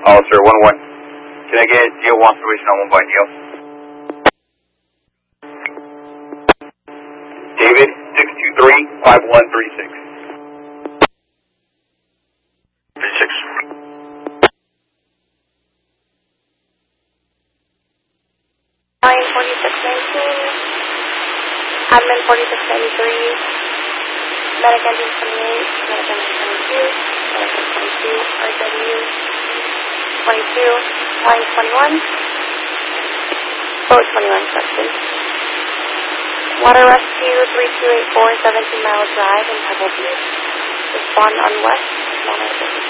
Officer 1-1. Can I get Geo 1 information on 1 by Geo? David, 623-5136. 36. Line 4619, admin 4693, medic engine 28, medic engine 22, medic engine 22, RW 22, line 21, boat 21 question. Water rescue 3284, 17 Mile Drive in Pebble Beach. Respond on west,